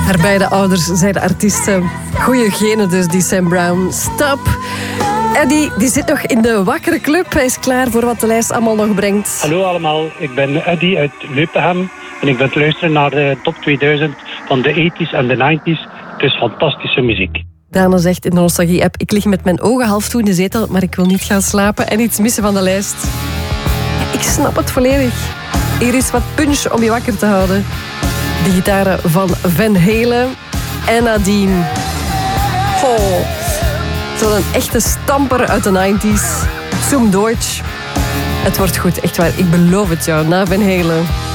Haar beide ouders zijn artiesten. Goeie genen dus, die Sam Brown. Stop. Eddie, die zit nog in de wakkere club. Hij is klaar voor wat de lijst allemaal nog brengt. Hallo allemaal, ik ben Eddie uit Leupenham. En ik ben te luisteren naar de top 2000 van de 80s en de 90s. Dus fantastische muziek. Dana zegt in de Nostalgie-app: ik lig met mijn ogen half toe in de zetel, maar ik wil niet gaan slapen en iets missen van de lijst. Ik snap het volledig. Hier is wat punch om je wakker te houden. De gitaren van Van Halen en Nadine. Oh, zo'n echte stamper uit de 90s. Zum Deutsch. Het wordt goed, echt waar. Ik beloof het jou, na Van Halen.